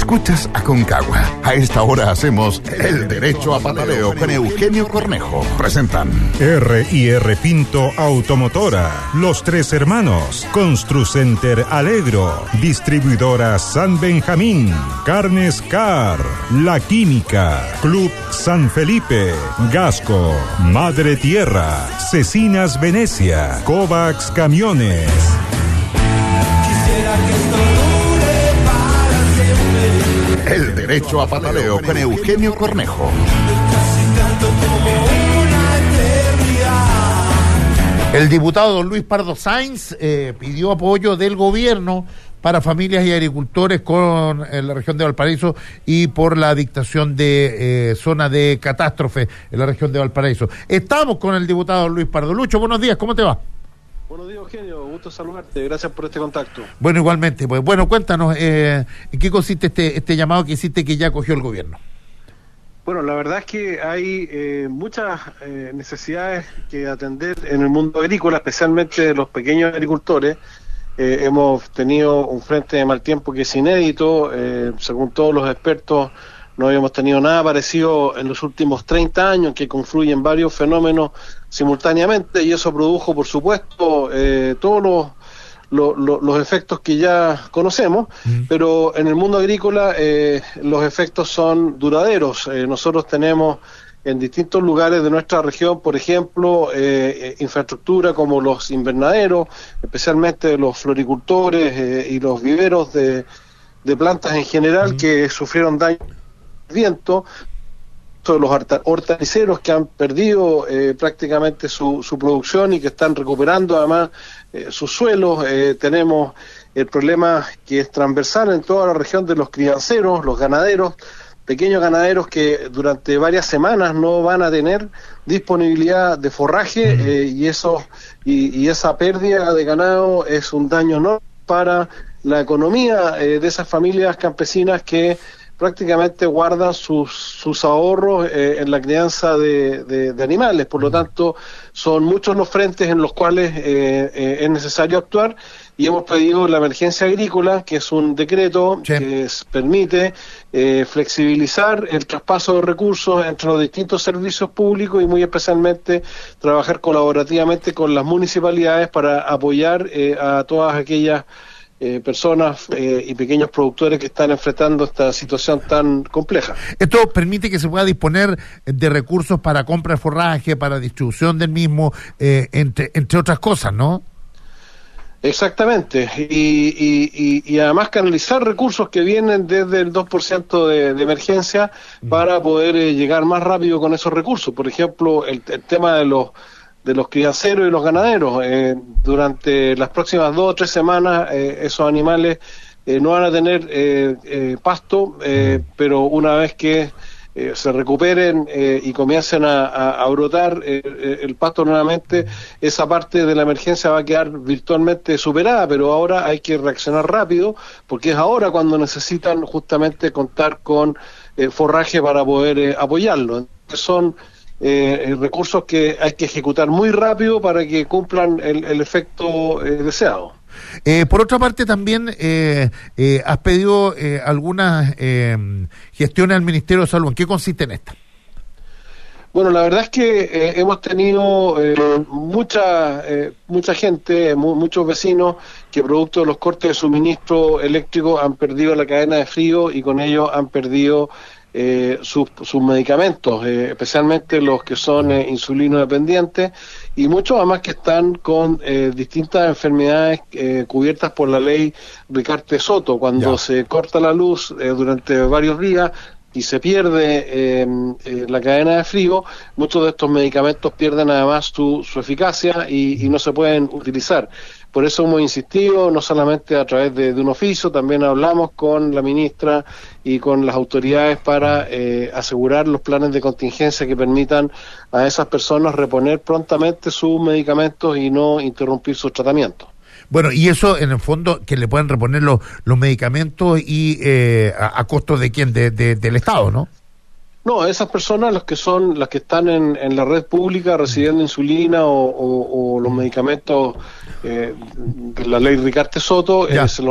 Escuchas Aconcagua. A esta hora hacemos El Derecho a Pataleo con Eugenio Cornejo. Presentan R&R Pinto Automotora, Los Tres Hermanos, Construcenter Alegro, Distribuidora San Benjamín, Carnes Car, La Química, Club San Felipe, Gasco, Madre Tierra, Cecinas Venecia, Kovacs Camiones. El Derecho a Pataleo con Eugenio Cornejo. El diputado don Luis Pardo Sáenz pidió apoyo del gobierno para familias y agricultores con la región de Valparaíso y por la dictación de zona de catástrofe en la región de Valparaíso. Estamos con el diputado Luis Pardo. Lucho, buenos días, ¿cómo te va? Buenos días, Eugenio, gusto saludarte, gracias por este contacto. Bueno, igualmente, pues bueno, cuéntanos, ¿en qué consiste este llamado que hiciste que ya cogió el gobierno? Bueno, la verdad es que hay muchas necesidades que atender en el mundo agrícola, especialmente de los pequeños agricultores. Hemos tenido un frente de mal tiempo que es inédito, según todos los expertos no habíamos tenido nada parecido en los últimos 30 años, que confluyen varios fenómenos simultáneamente, y eso produjo, por supuesto, todos los efectos que ya conocemos, pero en el mundo agrícola los efectos son duraderos. Nosotros tenemos en distintos lugares de nuestra región, por ejemplo, infraestructura como los invernaderos, especialmente los floricultores y los viveros de plantas en general que sufrieron daño viento, todos los hortaliceros que han perdido prácticamente su producción y que están recuperando además sus suelos. Tenemos el problema que es transversal en toda la región de los crianceros, los ganaderos, pequeños ganaderos que durante varias semanas no van a tener disponibilidad de forraje y esa pérdida de ganado es un daño enorme para la economía de esas familias campesinas que prácticamente guardan sus ahorros en la crianza de animales. Por lo tanto, son muchos los frentes en los cuales es necesario actuar, y hemos pedido la emergencia agrícola, que es un decreto que permite flexibilizar el traspaso de recursos entre los distintos servicios públicos y muy especialmente trabajar colaborativamente con las municipalidades para apoyar a todas aquellas personas y pequeños productores que están enfrentando esta situación tan compleja. Esto permite que se pueda disponer de recursos para compra de forraje, para distribución del mismo, entre otras cosas, ¿no? Exactamente, y además canalizar recursos que vienen desde el 2% de emergencia para poder llegar más rápido con esos recursos. Por ejemplo, el tema de los crianceros y los ganaderos. Durante las próximas 2 o 3 semanas esos animales no van a tener pasto, pero una vez que se recuperen y comiencen a brotar el pasto nuevamente, esa parte de la emergencia va a quedar virtualmente superada, pero ahora hay que reaccionar rápido, porque es ahora cuando necesitan justamente contar con forraje para poder apoyarlo. Entonces son recursos que hay que ejecutar muy rápido para que cumplan el efecto deseado. Por otra parte, también has pedido algunas gestiones al Ministerio de Salud. ¿En qué consiste en esta? Bueno, la verdad es que hemos tenido mucha gente, muchos vecinos que producto de los cortes de suministro eléctrico han perdido la cadena de frío y con ello han perdido sus medicamentos, especialmente los que son insulino dependientes, y muchos además que están con distintas enfermedades cubiertas por la ley Ricarte-Soto. Cuando se corta la luz durante varios días y se pierde la cadena de frío, muchos de estos medicamentos pierden además su eficacia y no se pueden utilizar. Por eso hemos insistido, no solamente a través de un oficio, también hablamos con la ministra y con las autoridades para asegurar los planes de contingencia que permitan a esas personas reponer prontamente sus medicamentos y no interrumpir sus tratamientos. Bueno, y eso en el fondo, que le pueden reponer los medicamentos y a costo de quién, del Estado, ¿no? No, esas personas, las que están en la red pública recibiendo insulina o los medicamentos de la ley Ricarte-Soto, se